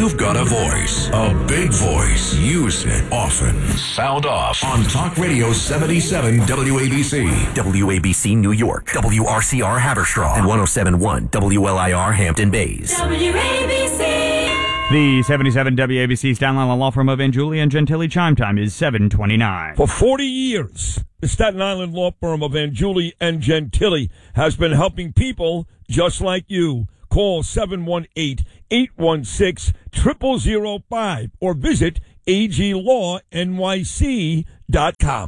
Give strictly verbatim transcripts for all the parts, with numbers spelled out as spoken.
You've got a voice, a big voice. Use it often. Sound off on Talk Radio seventy-seven W A B C. W A B C New York, W R C R Haverstraw, and one oh seven point one W L I R Hampton Bays. W A B C. The seventy-seven W A B C Staten Island law firm of Angiuli and Gentili chime time is seven twenty-nine. For forty years, the Staten Island law firm of Angiuli and Gentili has been helping people just like you. Call seven one eight, eight one six, zero zero zero five or visit A G law N Y C dot com.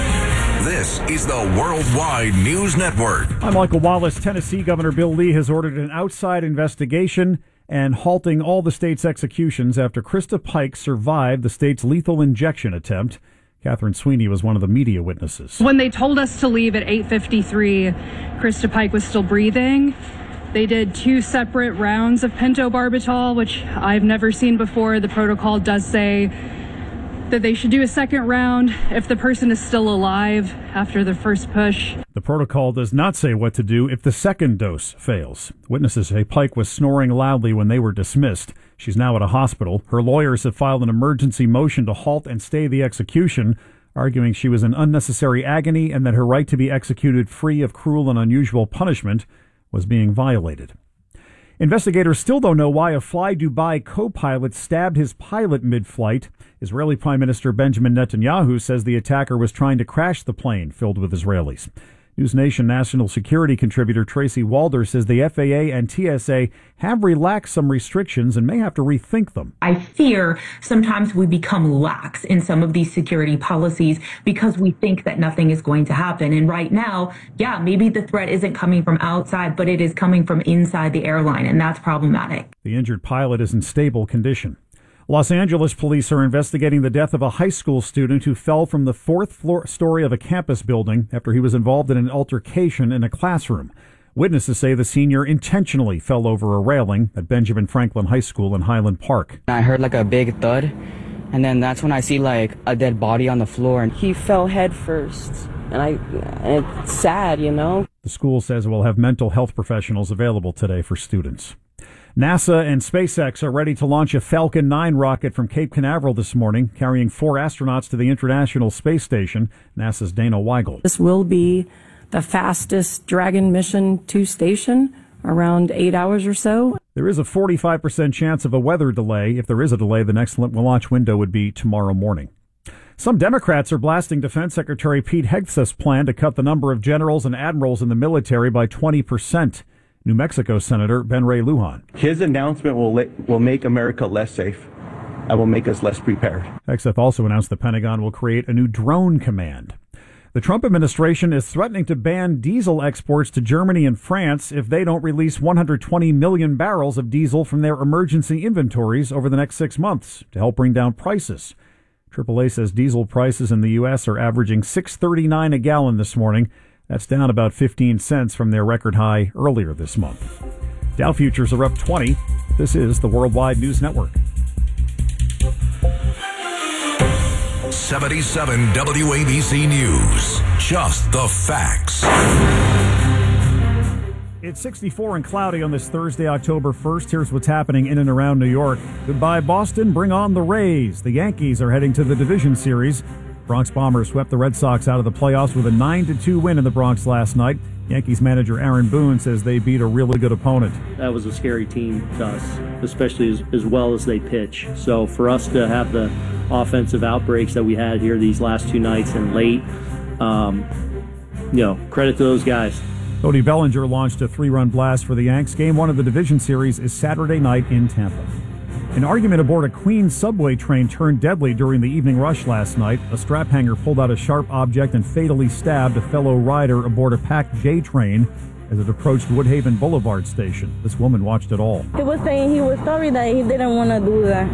This is the Worldwide News Network. I'm Michael Wallace. Tennessee Governor Bill Lee has ordered an outside investigation and halting all the state's executions after Krista Pike survived the state's lethal injection attempt. Catherine Sweeney was one of the media witnesses. When they told us to leave at eight fifty-three, Krista Pike was still breathing. They did two separate rounds of pentobarbital, which I've never seen before. The protocol does say that they should do a second round if the person is still alive after the first push. The protocol does not say what to do if the second dose fails. Witnesses say Pike was snoring loudly when they were dismissed. She's now at a hospital. Her lawyers have filed an emergency motion to halt and stay the execution, arguing she was in unnecessary agony and that her right to be executed free of cruel and unusual punishment was being violated. Investigators still don't know why a Fly Dubai co-pilot stabbed his pilot mid-flight. Israeli Prime Minister Benjamin Netanyahu says the attacker was trying to crash the plane filled with Israelis. News Nation national security contributor Tracy Walder says the F A A and T S A have relaxed some restrictions and may have to rethink them. I fear sometimes we become lax in some of these security policies because we think that nothing is going to happen. And right now, yeah, maybe the threat isn't coming from outside, but it is coming from inside the airline, and that's problematic. The injured pilot is in stable condition. Los Angeles police are investigating the death of a high school student who fell from the fourth floor story of a campus building after he was involved in an altercation in a classroom. Witnesses say the senior intentionally fell over a railing at Benjamin Franklin High School in Highland Park. I heard like a big thud, and then that's when I see like a dead body on the floor. And he fell head first, and I, and it's sad, you know. The school says it will have mental health professionals available today for students. NASA and SpaceX are ready to launch a Falcon nine rocket from Cape Canaveral this morning, carrying four astronauts to the International Space Station. NASA's Dana Weigel. This will be the fastest Dragon mission to station, around eight hours or so. There is a forty-five percent chance of a weather delay. If there is a delay, the next launch window would be tomorrow morning. Some Democrats are blasting Defense Secretary Pete Hegseth's plan to cut the number of generals and admirals in the military by twenty percent. New Mexico Senator Ben Ray Lujan. His announcement will la- will make America less safe and will make us less prepared. Hegseth also announced the Pentagon will create a new drone command. The Trump administration is threatening to ban diesel exports to Germany and France if they don't release one hundred twenty million barrels of diesel from their emergency inventories over the next six months to help bring down prices. triple A says diesel prices in the U S are averaging six thirty-nine a gallon this morning. That's down about fifteen cents from their record high earlier this month. Dow futures are up twenty. This is the Worldwide News Network. seventy-seven W A B C News. Just the facts. It's sixty-four and cloudy on this Thursday, October first. Here's what's happening in and around New York. Goodbye, Boston. Bring on the Rays. The Yankees are heading to the division series. Bronx Bombers swept the Red Sox out of the playoffs with a nine to two win in the Bronx last night. Yankees manager Aaron Boone says they beat a really good opponent. That was a scary team to us, especially as, as well as they pitch. So for us to have the offensive outbreaks that we had here these last two nights and late, um, you know, credit to those guys. Cody Bellinger launched a three-run blast for the Yanks. Game one of the division series is Saturday night in Tampa. An argument aboard a Queens subway train turned deadly during the evening rush last night. A strap hanger pulled out a sharp object and fatally stabbed a fellow rider aboard a packed J train as it approached Woodhaven Boulevard station. This woman watched it all. He was saying he was sorry that he didn't want to do that.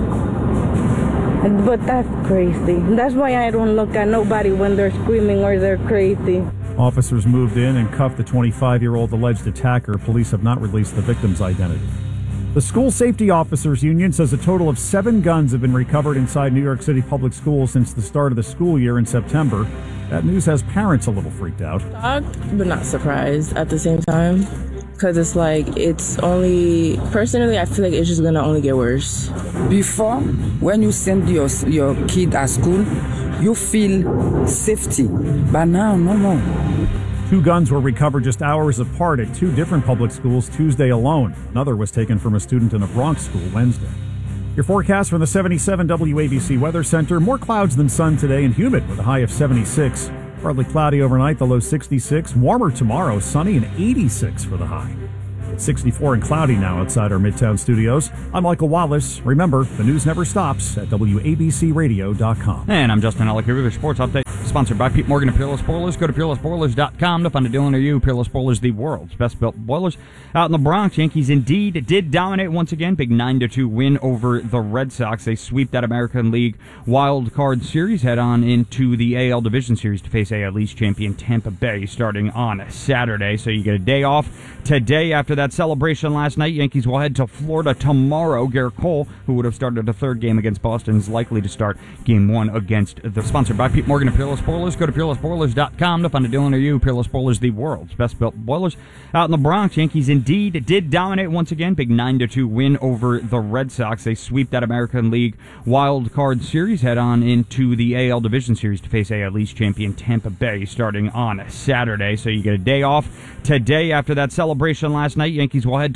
But that's crazy. That's why I don't look at nobody when they're screaming or they're crazy. Officers moved in and cuffed the twenty-five-year-old alleged attacker. Police have not released the victim's identity. The School Safety Officers Union says a total of seven guns have been recovered inside New York City public schools since the start of the school year in September. That news has parents a little freaked out. Shocked, but not surprised at the same time. because it's like, it's only, personally, I feel like it's just going to only get worse. Before, when you send your, your kid at school, you feel safety. But now, no more. Two guns were recovered just hours apart at two different public schools Tuesday alone. Another was taken from a student in a Bronx school Wednesday. Your forecast from the seventy-seven W A B C Weather Center. More clouds than sun today and humid with a high of seventy-six. Partly cloudy overnight, the low sixty-six. Warmer tomorrow, sunny and eighty-six for the high. It's sixty-four and cloudy now outside our Midtown studios. I'm Michael Wallace. Remember, the news never stops at W A B C radio dot com. And I'm Justin Ellick here with your sports update. Sponsored by Pete Morgan and Peerless Boilers. Go to peerless boilers dot com to find a deal near you. Peerless Boilers, the world's best built boilers. Out in the Bronx, Yankees indeed did dominate once again. Big nine to two win over the Red Sox. They sweep that American League Wild Card Series. Head on into the A L Division Series to face A L East champion Tampa Bay starting on Saturday. So you get a day off today after that celebration last night. Yankees will head to Florida tomorrow. Garrett Cole, who would have started a third game against Boston, is likely to start game one against the sponsored by Pete Morgan and Peerless Boilers. Go to peerless boilers dot com to find a deal near you. Peerless Boilers, the world's best built boilers. Out in the Bronx, Yankees indeed did dominate once again. Big nine to two win over the Red Sox. They sweep that American League Wild Card Series. Head on into the A L Division Series to face A L East champion Tampa Bay starting on Saturday. So you get a day off today after that celebration last night. Yankees will head